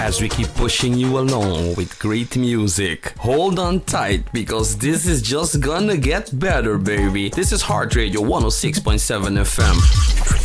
as we keep pushing you along with great music. Hold on tight, because this is just gonna get better, baby. This is Heart Radio 106.7 FM.